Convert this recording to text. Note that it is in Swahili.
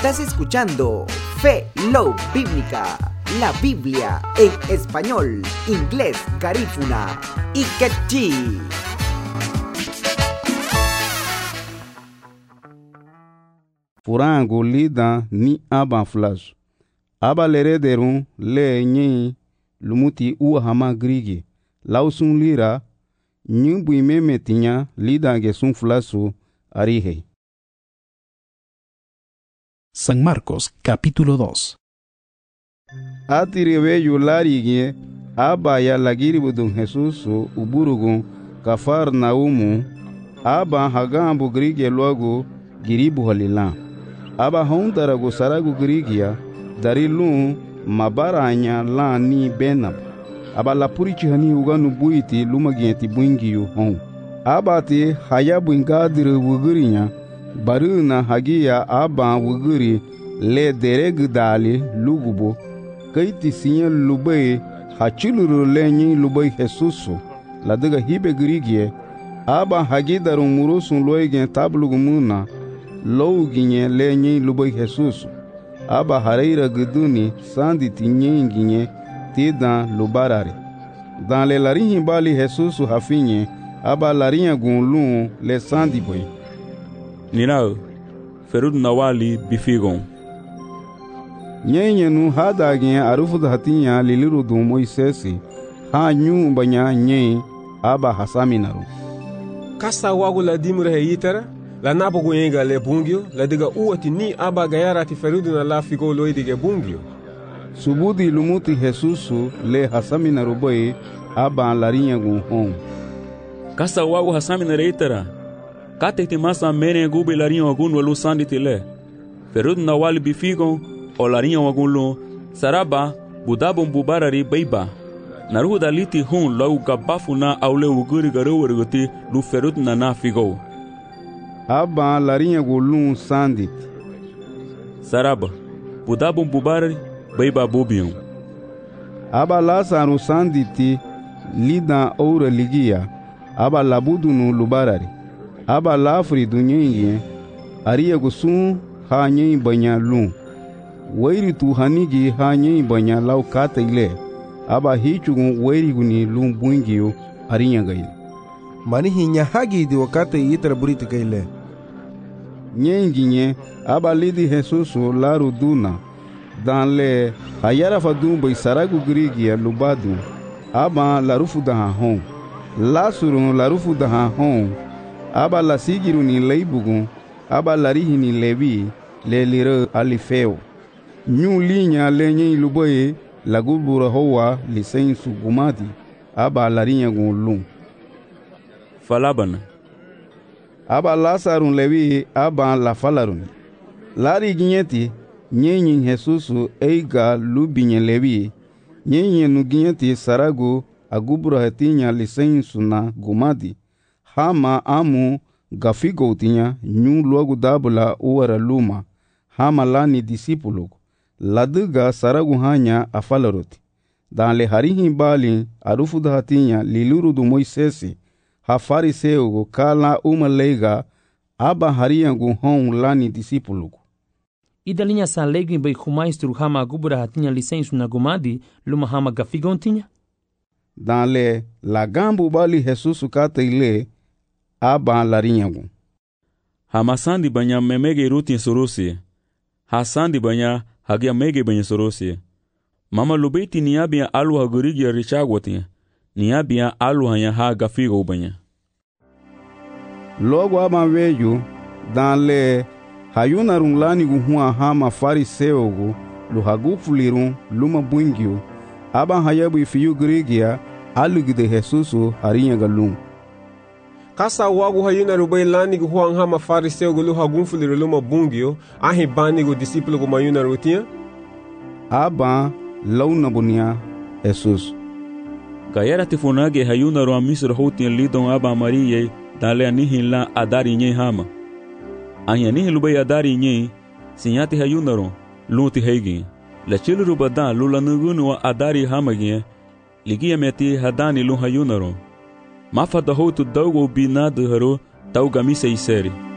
Estás escuchando Fe, Love Bíblica, la Biblia en español, inglés, garífuna y quechí. Furango lida ni aba flash. Aba lerederun le nyi lumuti uwa hama grigi. Lausun lira nyubui memetinya lida gesun flasu arihe. San Marcos, capítulo 2. Atiriveyu larigi aba ya lagiribudun Jesusu uburugun Kafarnaumu aba hagambu grigi luagu giribu halila. Aba hondaragu saragu grigia dari lun mabaranya la ni benab. Aba la purichi hani uganu buiti lumagienti buingiyu hon. Aba ti hayabu ingadiri wugurinya baruna hagia aba wuguri le deregdali lugubo. Kaiti sinya lubai hachiluru lenyi lubai Jesusu la daga hibe grigie. Aba hagidaru murusun loigen tablugumuna louginye lenyi lubai Jesusu. Aba hareira guduni sandi tinyenginye tidan lubarare. Dan le larinhi bali Jesusu hafinye aba larinha gunlun le sandi boy. Ninao, ferud nawali bifigon. Nyenye nu hadagin arufud hatinya liliru du Moisesi ha nyu banya nye aba hasaminaru. Kasa wagu la dimure heyitera la nabogu yenga le bungio la diga uwati ni aba gayara ti ferudu na la figo loidige bungio. Subudi lumuti Jesusu le hasaminaru boy aba larinha gun hon. Kasa wagu hasaminaru itera. Kate ti masa mene gubi larinha wagun walu sandi tile. Ferud na wali bifigon o larinha wagun lu saraba budabon bubarari beiba. Naruhu daliti hun lau gabafu na aule uguri garuwariguti lu ferud na na figo. Aba larinha gulun sandit. Saraba budabon bubarari beiba bubion. Aba lasaru sanditi lida oura ligia. Aba labudunu lubarari. Aba lafri dunyenye ariya gusun ha nyen banya lun. Wairi tu hanigi ha nyen banya lau kata ile. Aba hichugun wairi guni lun buingiyo ariya gaile. Manihi nya hagi di wakata yitra buriti gaile. Nyenginye aba lidi Jesusu laru duna. Dan le hayara fadun bai saragu grigia lubadu. Aba larufu daha hon. Lasurun larufu daha hon. Aba la sigiru ni leibugun, aba larihi ni levi, le lire alifeo. Nyu linya lenye iluboye, la gubura hoa lisensu gumadi, aba larinya gunlun. Falabana. Aba lasarun levi, aba la falarun. Lari ginyeti, nyenyin Jesusu eiga lubinye levi, nyenyin nu ginyeti saragu, agubura hetinya lisensu na gumadi. Hama amu gafigo tinya nyu logo dabula uara luma. Hama lani disipulog. Laduga saragu hanya afalaroti. Dan le harihi bali arufuda hatinya liluru du Moisesi. Ha fariseugo kala umalega aba hariyangu hon lani disipulog. Idalinha sa legu bai humaistru hama gubura hatinya lisensu na gumadi luma hama gafigo tinya. Dan le lagambu bali Jesusu kata ile aba larinyagu. Hamasandi banya memege rutin sorosi. Hasandi banya hagia mege banya sorosi. Mama lubeti niabia alu hagurigi richagwati. Niabia alu hanya ha gafigo banya. Logo aba veju dan le hayuna runglani guhua hama fariseogu luhagufulirun luma buingio. Aba hayabu ifiyu grigia alugide Jesusu harinyaga lum. Kasa wagu hayuna rubai lanigu huang hama fariseu gulu hagunfuliru luma bungio ahi banigu disipulu gu mayuna rutia. Aba launa bunia Jesus. Gayara tifunage hayuna ru amisro hotin lidon aba mariye dale anihin la adari nye hama. Ahi anihin lubai adari nye sinyati hayuna ru luti heigin. La chilu rubadan lula nugunu wa adari hama gye ligia meti hadani lu hayuna ru. Mafada hotu daugo binadu haro tauga misa iseri.